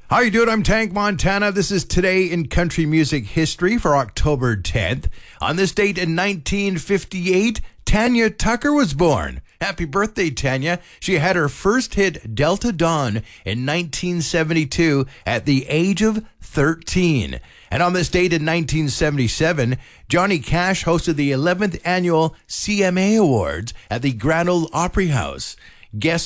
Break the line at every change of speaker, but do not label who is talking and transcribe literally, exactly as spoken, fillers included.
How you doing? I'm Tank Montana. This is Today in Country Music History for October tenth. On this date in nineteen fifty-eight, Tanya Tucker was born. Happy birthday, Tanya. She had her first hit, Delta Dawn, in nineteen seventy-two at the age of thirteen. And on this date in nineteen seventy-seven, Johnny Cash hosted the eleventh annual C M A Awards at the Grand Ole Opry House. Guest